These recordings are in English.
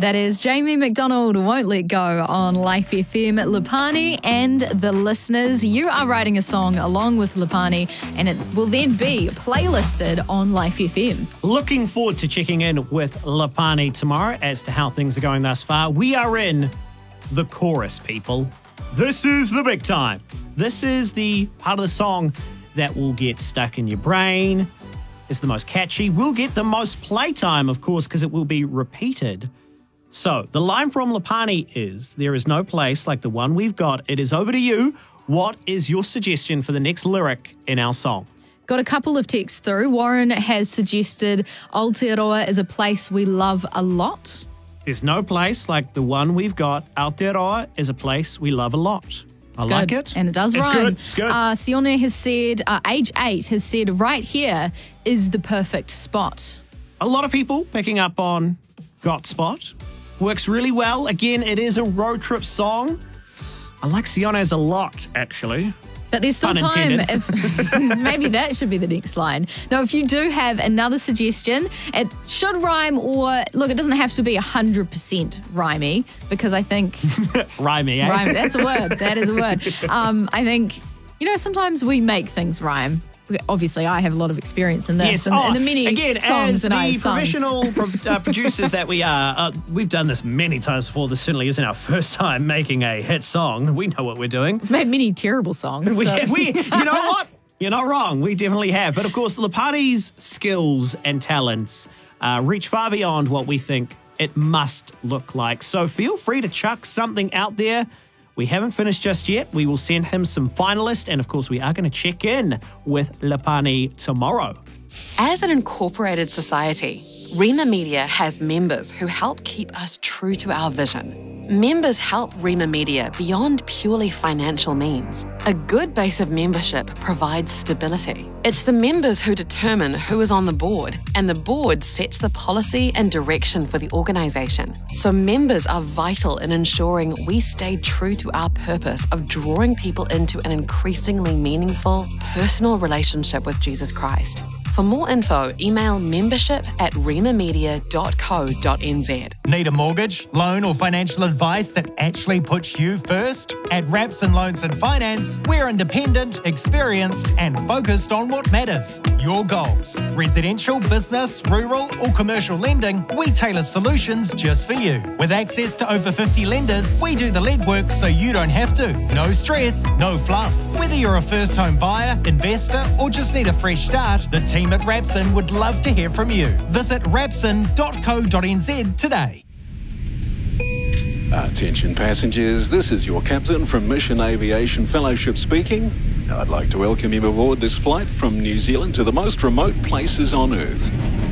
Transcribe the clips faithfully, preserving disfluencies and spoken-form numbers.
That is Jamie McDonald, Won't Let Go on Life F M. Lupani and the listeners, you are writing a song along with Lupani and it will then be playlisted on Life F M. Looking forward to checking in with Lupani tomorrow as to how things are going thus far. We are in the chorus, people. This is the big time. This is the part of the song that will get stuck in your brain. It's the most catchy. Will get the most playtime, of course, because it will be repeated. So the line from Lupani is, there is no place like the one we've got. It is over to you. What is your suggestion for the next lyric in our song? Got a couple of texts through. Warren has suggested Aotearoa is a place we love a lot. There's no place like the one we've got. Aotearoa is a place we love a lot. It's I good. like it. And it does it's rhyme. Good. It's good. Uh, Sione has said, uh, age eight has said, right here is the perfect spot. A lot of people picking up on Got Spot. Works really well. Again, it is a road trip song. I like Sione's a lot, actually. But there's still Pun time. intended. If, maybe that should be the next line. Now, if you do have another suggestion, it should rhyme or, look, it doesn't have to be one hundred percent rhymey because I think... Rhymey, eh? Rhyme, that's a word. That is a word. Um, I think, you know, sometimes we make things rhyme. Obviously, I have a lot of experience in this Yes. and, oh, and the many again, songs as that I've the sung. professional pro- uh, producers that we are, uh, we've done this many times before. This certainly isn't our first time making a hit song. We know what we're doing. We've made many terrible songs. We, so. we, you know what? You're not wrong. We definitely have. But of course, Lupani's skills and talents uh, reach far beyond what we think it must look like. So feel free to chuck something out there. We haven't finished just yet. We will send him some finalists. And of course, we are going to check in with Lupani tomorrow. As an incorporated society, Rima Media has members who help keep us true to our vision. Members help Rima Media beyond purely financial means. A good base of membership provides stability. It's the members who determine who is on the board, and the board sets the policy and direction for the organisation. So members are vital in ensuring we stay true to our purpose of drawing people into an increasingly meaningful, personal relationship with Jesus Christ. For more info, email membership at rimamedia dot co dot n z. Need a mortgage, loan or financial advice that actually puts you first? At Rapson Loans and Finance, we're independent, experienced and focused on what matters. Your goals. Residential, business, rural or commercial lending, we tailor solutions just for you. With access to over fifty lenders, we do the legwork so you don't have to. No stress, no fluff. Whether you're a first home buyer, investor or just need a fresh start, the team at Rapson would love to hear from you. Visit rapson dot co dot n z today. Attention passengers, this is your captain from Mission Aviation Fellowship speaking. I'd like to welcome you aboard this flight from New Zealand to the most remote places on Earth.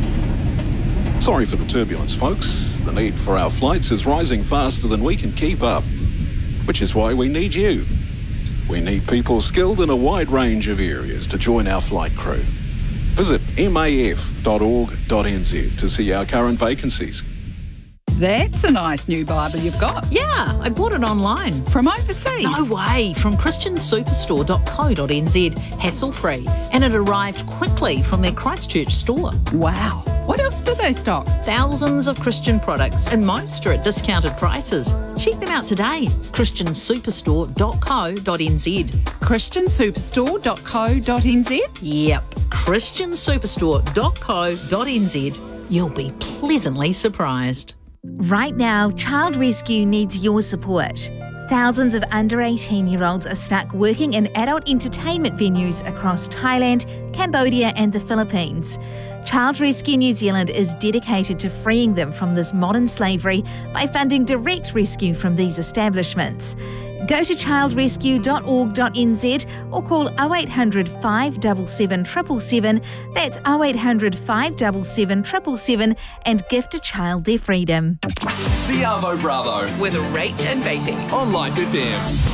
Sorry for the turbulence, folks. The need for our flights is rising faster than we can keep up, which is why we need you. We need people skilled in a wide range of areas to join our flight crew. Visit m a f dot org dot n z to see our current vacancies. That's a nice new Bible you've got. Yeah, I bought it online. From overseas? No way, from christian superstore dot co dot n z, hassle-free. And it arrived quickly from their Christchurch store. Wow. What else do they stock? Thousands of Christian products, and most are at discounted prices. Check them out today. christian superstore dot co dot n z. christian superstore dot co dot n z? Yep, christian superstore dot co dot n z. You'll be pleasantly surprised. Right now, Child Rescue needs your support. Thousands of under eighteen-year-olds are stuck working in adult entertainment venues across Thailand, Cambodia and the Philippines. Child Rescue New Zealand is dedicated to freeing them from this modern slavery by funding direct rescue from these establishments. Go to child rescue dot org dot n z or call oh eight hundred, five seven seven, seven seven seven. That's oh eight hundred, five seven seven, seven seven seven and gift a child their freedom. The Arvo Bravo With Rach and Beatty. on Life F M.